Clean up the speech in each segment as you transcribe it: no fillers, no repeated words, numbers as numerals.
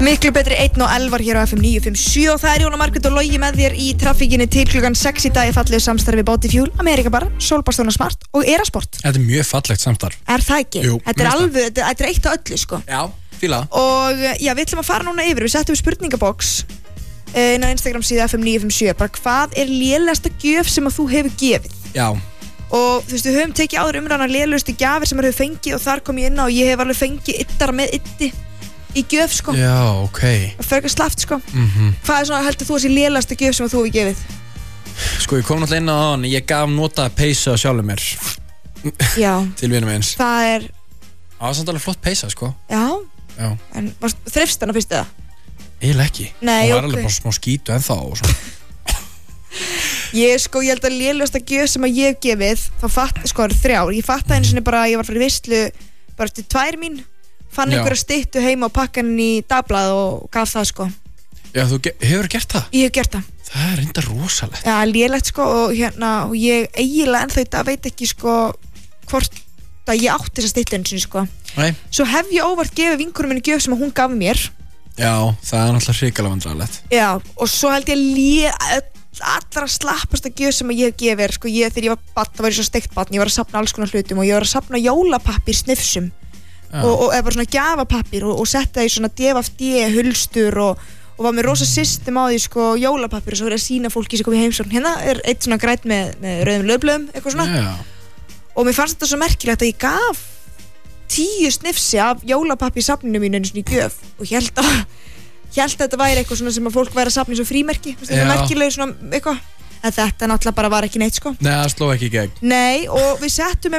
Miklu betri 1 og Elvar hér á FM 957 og það Jóna Margrét og Logi með þér í trafíkinni til klukkan 6 í dag í fallegu samstarfi Bodyfuel, America Bar, Solbastona Smart og Erasport. Þetta mjög fallegt samstarf. Það ekki? Jú, þetta alveg, þetta eitt og öllu sko. Já, fíla. Og já, við ætlum að fara núna yfir, við settum spurningabox inn á Instagram síða FM 957, bara hvað lélegasta gjöf sem að þú hefur gefið? Já. Og þú veist, við höfum tekið áður umræðan lélegustu gjafir sem við höfum fengið og þar kom ég inn á og ég hef alveg fengið yttara með ytti í gjöf sko. Já, ok. Það fyrir ekki slaft sko. Hvað svona heldur þú að sé lélegasta gjöf sem þú hefur gefið? Sko, ég kom náttúrulega inn á þann, ég gaf notaða peysu á sjálfur mér. Já. Til vinum eins. Það var samt alveg flott peysa, sko. Já. Já. En þrifst hana fyrst eða? Eiginlega ekki. Nei, hún var alveg bara smá skítu ennþá og svona. Ég held að lélegasta gjöf sem að ég hef gefið, þá það eru 3. Ég fattaði einu sinni bara, ég var fyrir veislu bara eftir 2 mín, fann einhverja styttu heima og pakka henni í dagblað og gaf það sko. Já, þú hefur gert það? Ég hef gert það. Það er enda rosalegt. Já, lélegt sko og og ég eiginlega ennþá þetta veit ekki sko hvort að ég átti þessa styttu einu sinni sko. Nei. Svo hef ég óvart gefið vinkonum minni gjöf sem að hún gaf mér. Já, það er náttúrulega hrikalega vandræðalegt. Já, og svo held ég allra slappasta gjöf sem ég hef gefið sko, þegar ég var barn, það var ég svo steikt barn, ég var að safna alls konar hlutum og ég var að safna jólapappir snifsum og eða bara svona gjafapappir og setja það í svona DFD hulstur og var með rosa system á því sko jólapappir og svo verið að sína fólki sem kom í heimsókn. Hérna er eitt svona grænt með rauðum laufblöðum eitthvað svona og mér fannst þetta svo merkilegt að ég gaf 10 snifsi af jólapappir í safninu mínu einu svona í gjöf og hélt að þetta væri eitthvað svona sem að fólk væri að safna svo frímerki, þetta merkileg svona eitthvað, en þetta náttúrulega bara var ekki neitt sko. Nei, það sló ekki í gegn. Nei, og við settum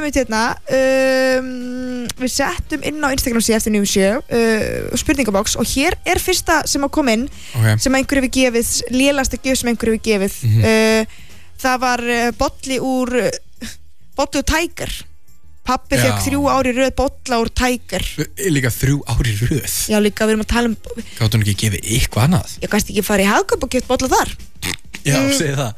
við settum inn á Instagram síðan eftir 957 spurningabox og hér er fyrsta sem að koma inn sem einhver hefur gefið, lélegasta gjöf sem einhver hefur gefið. Það var bolli úr Tiger. Pappi fekk 3 ár í röð bolla úr Tiger. Líka 3 ár í röð? Já, líka við erum að tala um... Gáttu hún ekki gefið eitthvað annað? Ég kannski ekki fara í Hagkaup og geta bolla þar. Já, segi það.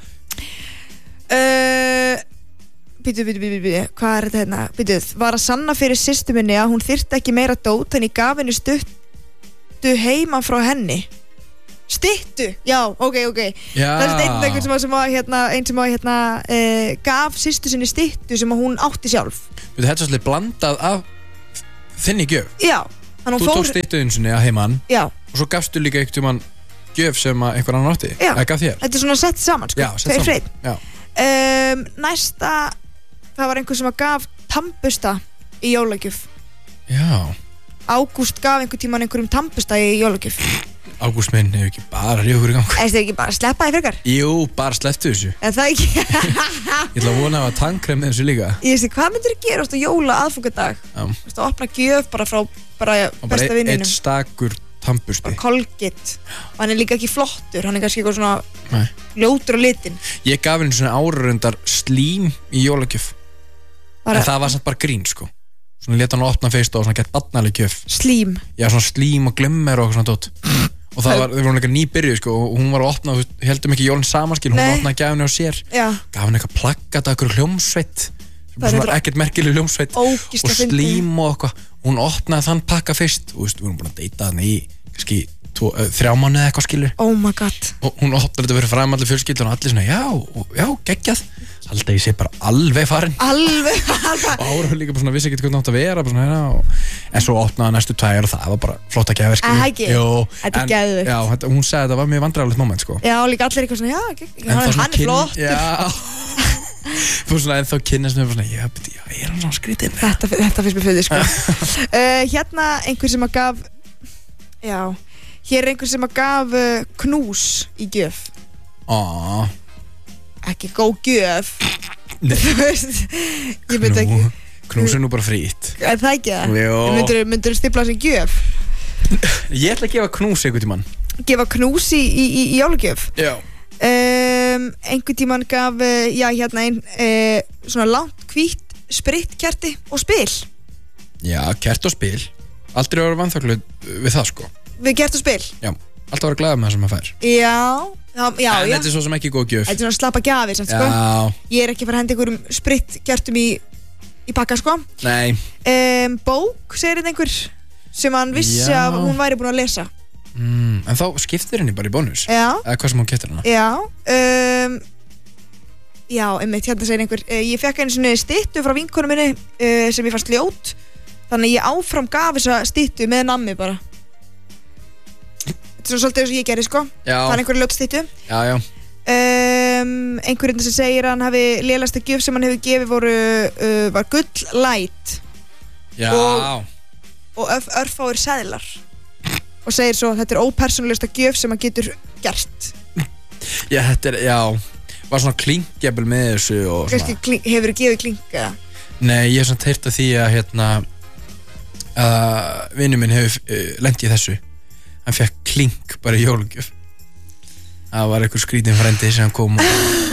Býtu, hvað er þetta hérna? Býtu, var að sanna fyrir systur minni að hún þyrfti ekki meira dót en ég gaf henni stuttu heima frá henni. Styttu? Já, ok. Já. Það er einn sem gaf systur sinni styttu sem hún átti sjálf. Þetta er svolítið blandað af þinni gjöf. Já. Þú tókst styttuðin sinni að heimann. Já. Og svo gafstu líka einhvern gjöf sem einhver annar átti. Já. Það gaf þér. Þetta er svona sett saman sko. Já, sett saman. Já. Næsta, það var einhver sem gaf tannbursta í jólagjöf. Já. Ágúst gaf einhvern tímann einhverjum tannbursta í jólagjöf. Ágúst minn hefur ekki bara ríða okkur í gang. Það ekki bara sleppa því frekar? Jú, bara slepptu þessu. En það ekki. Ég ætla að vona að hafa tannkrem með þessu líka. Ég veist, hvað myndir þú gera á jóla aðfangadag? Þú veist, að opna gjöf bara frá besta vinninum. Eitt stakur tannbursti. Bara Colgate. Og hann er líka ekki flottur, hann er kannski eitthvað svona ljótur á litin. Ég gaf henni svona árarundar slím í jólagjöf. En það var samt bara grín, sko. Svona leta hann að opna fyrst og svona gett barnaleg gjöf. Slím? Já, svona slím og glimmer og svona dót. Og það var, þeir voru líka nýbyrjuð sko og hún var að opna, heldum ekki jólinn samanskil, hún opnaði gjafinni á sér. Já. Gaf henni eitthvað plaggat af einhverju hljómsveit, svona ekkert merkileg hljómsveit og slím og eitthvað. Hún opnaði þann pakka fyrst og við vorum búin að deyta þannig í kannski 3 mánuði eitthvað skilur. Oh my god. Og hún opnaði þetta fyrir fram allir fjölskyldur og allir svona já, geggjað. Alltaf ég sé bara alveg farin. Alveg. Og Ára líka bara svona vissi ekki hvernig átt að vera bara svona, en svo opnaði næstu 2 og það var bara flott að gefa skilur. Ekki? Jú. Þetta er geðvikt. Já, hún sagði að þetta var mjög vandræðalegt moment sko. Já, líka allir eitthvað svona, hann er flottur. Já. Þú svona ennþá kynnast með svona, já, er hann svona skrítinn? Þetta finnst mér fyrir sko. Hérna einhver sem að gaf, já, hér er einhver sem að gaf knús í gjöf. Ekki góð gjöf. Þú veist, ég veit ekki. Knús er nú bara frýtt. Er það ekki það? Myndur þú stipla þessi gjöf? Ég ætla að gefa knús einhvern tímann. Gefa knús í jólagjöf? Já. Einhvern tímann gaf, já, hérna svona langt hvítt spritkerti og spil. Já, kert og spil. Aldrei að vera vanþakklátur við það sko. Við kert og spil? Já, alltaf að vera glaður með það sem maður fær. Já. En þetta er svo sem ekki góð gjöf. Þetta er svona slappa gjafir samt, sko. Ég er ekki að fara að henda einhverjum spritkertum í pakka sko. Nei. Bók, segir þetta einhver sem hann vissi að hún væri búin að lesa. En þá skiptir henni bara í bónus? Já. Eða hvað sem hún keyptir hana? Já, já, einmitt, hérna segir einhver ég fekk einu svona styttu frá vinkonu minni sem ég fannst ljót, þannig ég áfram gaf þessa styttu með nammi bara. Þetta er svona svolítið eins og ég gerði, sko. Já. Það er einhver ljót styttu. Já, já. Einhverjum sem segir að hann hafi lélegasta gjöf sem hann hefur gefið var gull light. Já. Og örfáir seðlar. Og segir svo, þetta er ópersónulegasta gjöf sem hann getur gert. Já, þetta er, já. Var svona klinkjabel með þessu og svona. Kannski hefur þú gefið klink eða? Nei, ég hef svona heyrt af því að vinur minn hefur lent í þessu. Hann fekk klink bara í jólagjöf. Það var einhver skrítin frendi sem kom og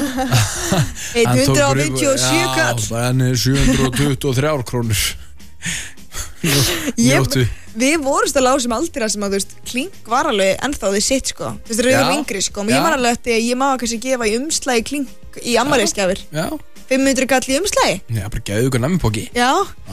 157 kall. Já, hann er 723 krónur. Njóttu. Við vorumst að láta sem aldrei sem að, þú veist, klink var alveg ennþá þið sitt, sko. Þú veist, það eru yngri, sko. Ég man alveg eftir að ég má kannski gefa í umslagi klink í afmælisgjafir. Já. 500 kall í umslagi. Já, bara gefðu ykkur nammipóki. Já.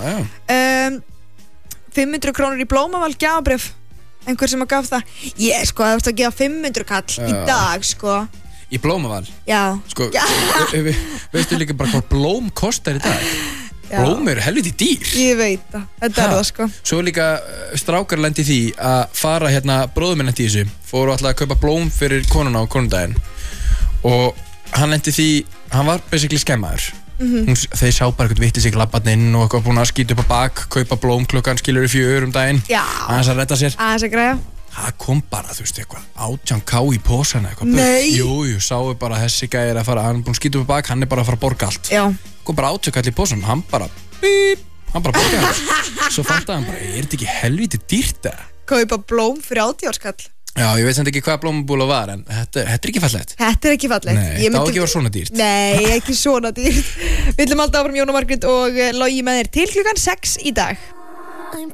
500 krónur í blómaval gjafabréf. Einhver sem að gaf það. Ég, sko, það varst að gefa 500 kall í dag, sko. Í blómaval? Já. Sko, veistu líka bara hvað blóm kostar í dag? Blóm eru helviti dýr. Ég veit það, þetta er það, sko. Svo líka strákar lendi því að fara bróður minn lendi í þessu. Fóru alltaf að kaupa blóm fyrir konuna á konudaginn. Og hann lendi því, hann var basically skemmaður. Þeir sá bara eitthvað vitið sig labbarninn og eitthvað búin að skýta upp á bak, kaupa blóm klukkan skilur í 4 daginn. Já. Aðeins að redda sér. Aðeins að græja. Það kom bara, þú veist, eitthvað 18k í pósana eitthvað. Nei. Jú, sáu bara þessi gæði að fara, hann er búin að skýta upp á bak, hann er bara að fara að borga allt. Já. Kom bara 18k í pósana, hann bara borgaði allt. Svo fattaði hann bara, er þetta ekki helviti dýrt það? Kaupa blóm fyrir 80 áskall. Já, ég veit samt ekki hvað blómabúla var, en þetta er ekki fallegt. Þetta er ekki fallegt. Nei, það á ekki að vera svona dýrt. Nei, ekki svona dýrt. Við ætlum alltaf áfram Jón og Margrét og Logi með þér til klukkan 6 í dag.